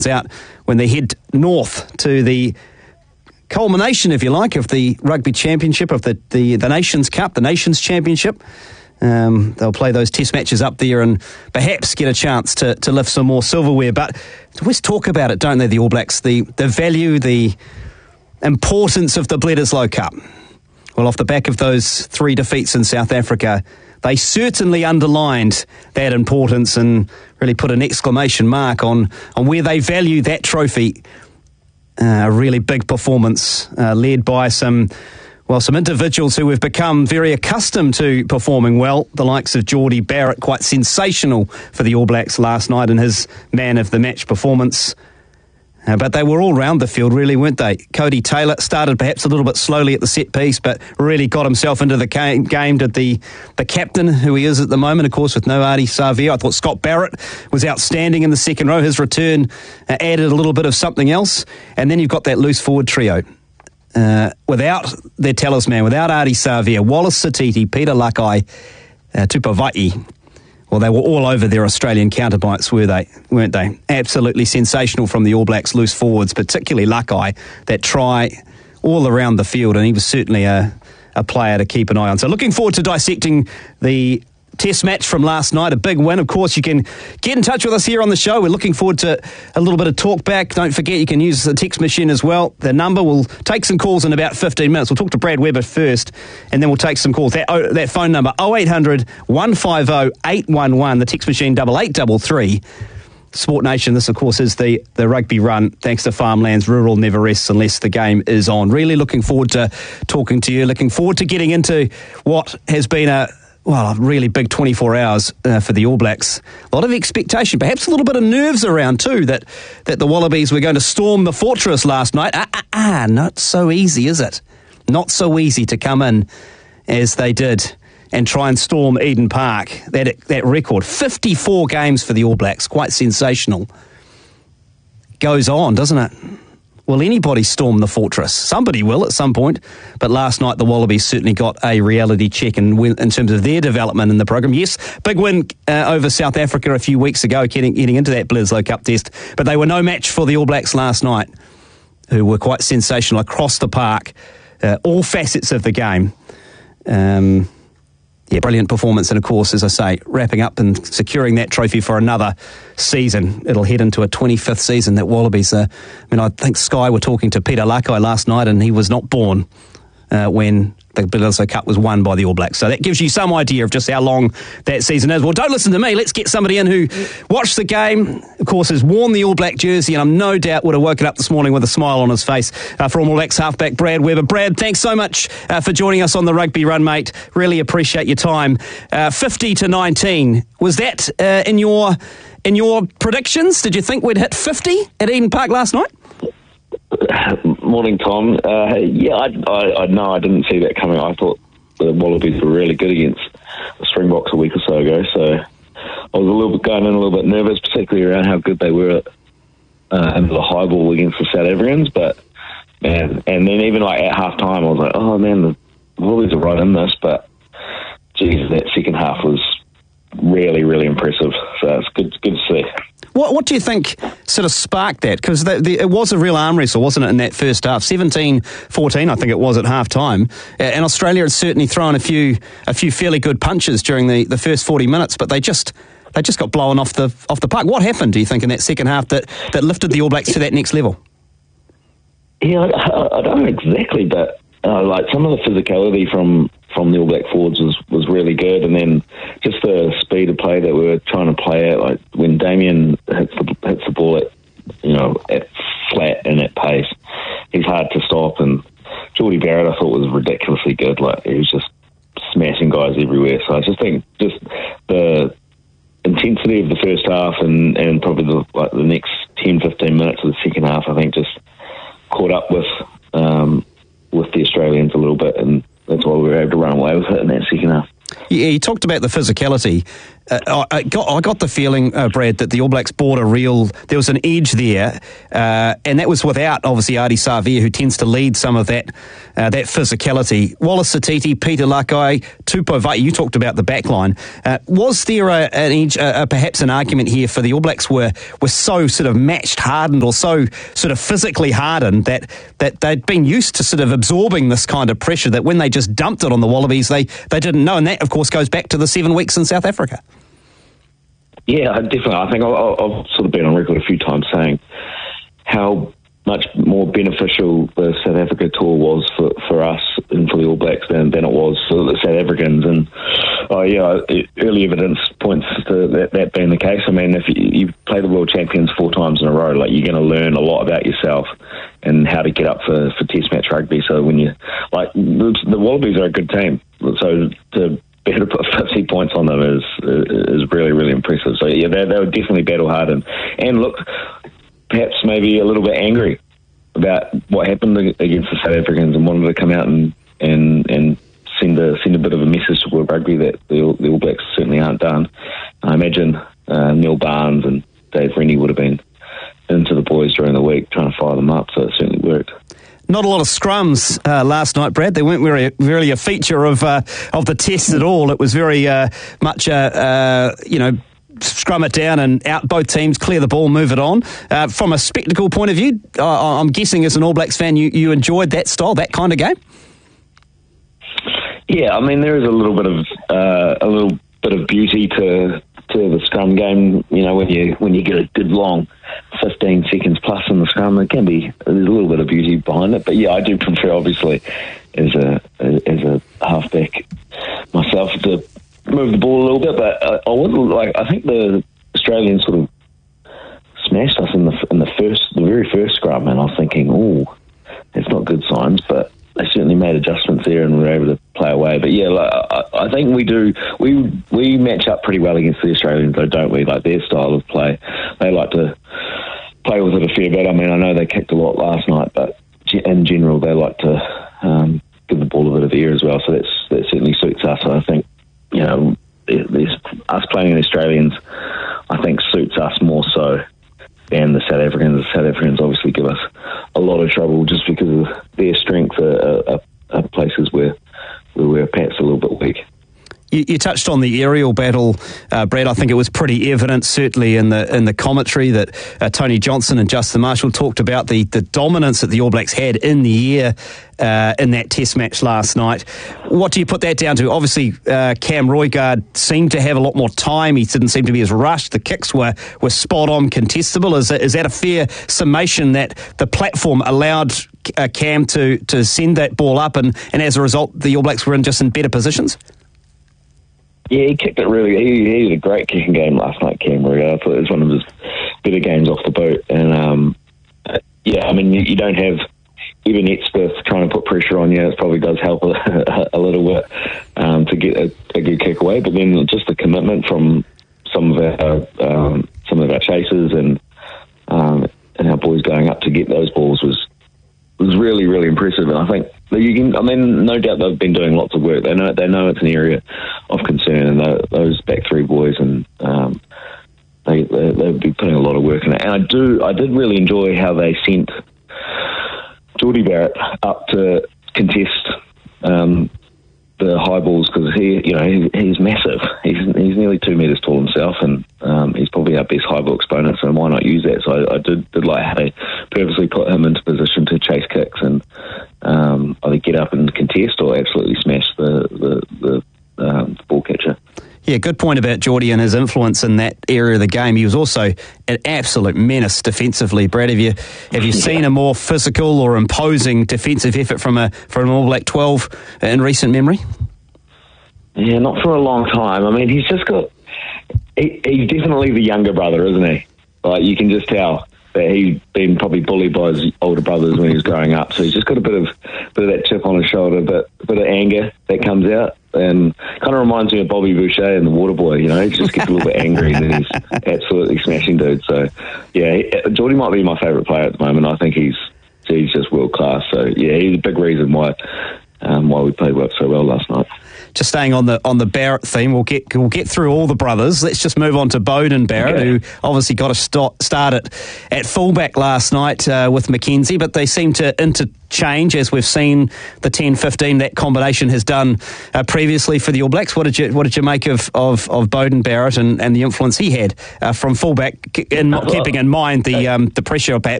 out when they head north to the culmination, if you like, of the Rugby Championship, of the Nations Cup, the Nations Championship. They'll play those test matches up there and perhaps get a chance to lift some more silverware. But they always talk about it, don't they, the All Blacks, the value, the importance of the Bledisloe Cup. Well, off the back of those 3 defeats in South Africa, they certainly underlined that importance and really put an exclamation mark on where they value that trophy. A really big performance led by some individuals who have become very accustomed to performing well. The likes of Jordie Barrett, quite sensational for the All Blacks last night in his man of the match performance. But they were all round the field, really, weren't they? Cody Taylor started perhaps a little bit slowly at the set piece, but really got himself into the game. Did the captain, who he is at the moment, of course, with no Ardie Savea. I thought Scott Barrett was outstanding in the second row. His return added a little bit of something else. And then you've got that loose forward trio. Without their talisman, without Ardie Savea, Wallace Satiti, Peter Lakai, Tupavai. Well, they were all over their Australian counterparts, weren't they? Absolutely sensational from the All Blacks loose forwards, particularly Lakai, that try all around the field, and he was certainly a player to keep an eye on. So looking forward to dissecting the test match from last night, a big win. Of course, you can get in touch with us here on the show. We're looking forward to a little bit of talk back. Don't forget, you can use the text machine as well. The number, will take some calls in about 15 minutes. We'll talk to Brad Weber first, and then we'll take some calls. That phone number, 0800 150 811, the text machine 8833. Sport Nation, this of course is the rugby run, thanks to Farmlands. Rural never rests unless the game is on. Really looking forward to talking to you, looking forward to getting into what has been a really big 24 hours for the All Blacks. A lot of expectation, perhaps a little bit of nerves around too, that the Wallabies were going to storm the fortress last night. Not so easy, is it? Not so easy to come in as they did and try and storm Eden Park. That record, 54 games for the All Blacks, quite sensational. Goes on, doesn't it? Will anybody storm the fortress? Somebody will at some point. But last night, the Wallabies certainly got a reality check in terms of their development in the program. Yes, big win over South Africa a few weeks ago, getting into that Bledisloe Cup test. But they were no match for the All Blacks last night, who were quite sensational across the park, all facets of the game. Brilliant performance, and of course, as I say, wrapping up and securing that trophy for another season. It'll head into a 25th season, that Wallabies. I think Sky were talking to Peter Lakai last night, and he was not born when the Bledisloe Cup was won by the All Blacks. So that gives you some idea of just how long that season is. Well, don't listen to me. Let's get somebody in who watched the game, of course, has worn the All Black jersey, and I'm no doubt would have woken up this morning with a smile on his face. From All Blacks halfback Brad Weber. Brad, thanks so much for joining us on the Rugby Run, mate. Really appreciate your time. 50-19. Was that in your predictions? Did you think we'd hit 50 at Eden Park last night? Morning, Tom. I didn't see that coming. I thought the Wallabies were really good against the Springboks a week or so ago, so I was going in a little bit nervous, particularly around how good they were into the high ball against the South Africans. But man, and then even like at half time, I was like, oh man, the Wallabies are right in this. But geez, that second half was really, really impressive. So it's good to see. What do you think sort of sparked that? Because it was a real arm wrestle, wasn't it, in that first half? 17-14, I think it was at half time. And Australia had certainly thrown a few fairly good punches during the first 40 minutes, but they just got blown off the park. What happened, do you think, in that second half that lifted the All Blacks to that next level? Yeah, I don't know exactly, but like some of the physicality from the All Black forwards was really good, and then just the speed of play that we were trying to play at, like when Damien hits the ball at flat and at pace, he's hard to stop. And Jordie Barrett, I thought, was ridiculously good. Like he was just smashing guys everywhere. So I just think the intensity of the first half and probably the next 10-15 minutes of the second half, I think, just caught up with the Australians a little bit, and that's why we were able to run away with it in that second half. Yeah, you talked about the physicality. I got the feeling, Brad, that the All Blacks bought there was an edge there, and that was without, obviously, Ardie Savea, who tends to lead some of that physicality. Wallace Satiti, Peter Lakai, Tupou Vaa'i, you talked about the back line. Was there an edge, perhaps an argument here for the All Blacks were so sort of matched hardened or so sort of physically hardened that they'd been used to sort of absorbing this kind of pressure that when they just dumped it on the Wallabies, they didn't know, and that, of course, goes back to the 7 weeks in South Africa. Yeah, definitely. I think I've sort of been on record a few times saying how much more beneficial the South Africa tour was for us and for the All Blacks than it was for the South Africans. And early evidence points to that being the case. I mean, if you play the world champions 4 times in a row, like, you're going to learn a lot about yourself and how to get up for test match rugby. So when you, like, the Wallabies are a good team, so to be able to put 50 points on them is really, really impressive. So yeah, they were definitely battle hardened, and look, perhaps maybe a little bit angry about what happened against the South Africans, and wanted to come out and send a bit of a message to World Rugby that the All Blacks certainly aren't done. I imagine Neil Barnes and Dave Rennie would have been into the boys during the week trying to fire them up, so it certainly worked. Not a lot of scrums last night, Brad. They weren't really a feature of the test at all. It was very much scrum it down and out both teams, clear the ball, move it on. From a spectacle point of view, I'm guessing as an All Blacks fan, you enjoyed that style, that kind of game. Yeah, I mean, there is a little bit of beauty to the scrum game. You know, when you get a good long 15 seconds plus in the scrum, there's a little bit of beauty behind it. But yeah, I do prefer, obviously, as a halfback myself, to move the ball a little bit. But I think the Australians sort of smashed us in the very first scrum, and I was thinking, oh, that's not good signs. But they certainly made adjustments there and were able to play away. But yeah, I think we match up pretty well against the Australians, though, don't we? Like, their style of play, they like to play with it a fair bit. I mean, I know they kicked a lot last night, but in general, they like to give the ball a bit of air as well. So that certainly suits us. And I think, you know, us playing the Australians, I think, suits us more so than the South Africans. The South Africans obviously give us a lot of trouble just because of their strength are places where we're perhaps a little bit weak. You touched on the aerial battle, Brad. I think it was pretty evident, certainly in the commentary, that Tony Johnson and Justin Marshall talked about the dominance that the All Blacks had in the air in that Test match last night. What do you put that down to? Obviously, Cam Roigard seemed to have a lot more time. He didn't seem to be as rushed. The kicks were spot on, contestable. Is that a fair summation that the platform allowed Cam to send that ball up, and as a result, the All Blacks were in better positions? Yeah, he kicked it really. He had a great kicking game last night, Cam Roigard. I thought it was one of his better games off the boot. And yeah, I mean, you don't have even Etzbeth trying to put pressure on you. It probably does help a little bit to get a good kick away. But then just the commitment from some of our chasers and our boys going up to get those balls was really, really impressive. And I think no doubt they've been doing lots of work. They know it's an area of concern, and those back three boys, and they'll be putting a lot of work in it. And I did really enjoy how they sent Jordie Barrett up to contest the high balls, because he's massive. He's nearly 2 metres tall himself, and he's probably our best high ball exponent. So why not use that? So I did like how they purposely put him into position to chase kicks and either get up and contest or absolutely smash the ball catcher. Yeah, good point about Jordie and his influence in that area of the game. He was also an absolute menace defensively. Brad, have you seen a more physical or imposing defensive effort from an All Black 12 in recent memory? Yeah, not for a long time. I mean, he's just got... He's definitely the younger brother, isn't he? Like, you can just tell that he's been probably bullied by his older brothers when he was growing up. So he's just got a bit of that chip on his shoulder, a bit of anger that comes out, and kind of reminds me of Bobby Boucher and the Waterboy. You know, he just gets a little bit angry and then he's absolutely smashing dudes. So yeah, Jordie might be my favourite player at the moment. I think he's just world class. So yeah, he's a big reason why we played so well last night. just staying on the Barrett theme, we'll get through all the brothers. Let's just move on to Beauden Barrett, who obviously got a start at fullback last night with Mackenzie, but they seem to interchange, as we've seen the 10-15 that combination has done previously for the All Blacks. What did you make of Beauden Barrett and the influence he had from fullback, keeping in mind the pressure perhaps